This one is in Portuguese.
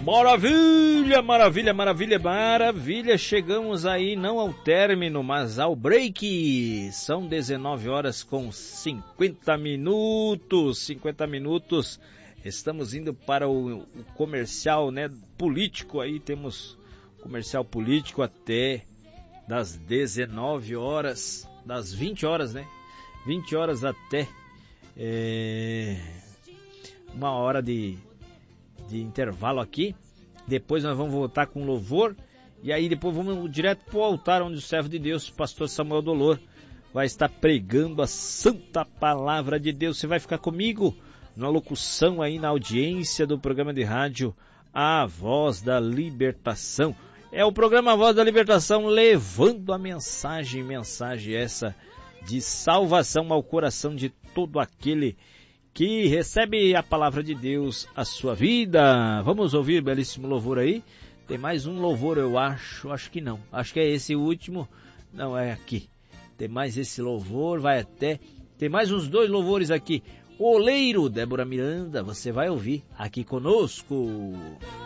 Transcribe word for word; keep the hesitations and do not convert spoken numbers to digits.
Maravilha, maravilha, maravilha, maravilha. Chegamos aí não ao término, mas ao break. São dezenove horas com cinquenta minutos. cinquenta minutos. Estamos indo para o, o comercial, né, político aí. Temos comercial político até das dezenove horas, das vinte horas, né? vinte horas até é, uma hora de de intervalo aqui. Depois nós vamos voltar com louvor e aí depois vamos direto para o altar onde o servo de Deus, pastor Samuel Dolor, vai estar pregando a santa palavra de Deus. Você vai ficar comigo na locução aí, na audiência do programa de rádio A Voz da Libertação. É o programa A Voz da Libertação, levando a mensagem, mensagem essa de salvação ao coração de todo aquele que recebe a palavra de Deus, a sua vida. Vamos ouvir belíssimo louvor aí. Tem mais um louvor, eu acho, acho que não. Acho que é esse último, não é aqui. Tem mais esse louvor, vai até... Tem mais uns dois louvores aqui. Oleiro, Débora Miranda, você vai ouvir aqui conosco.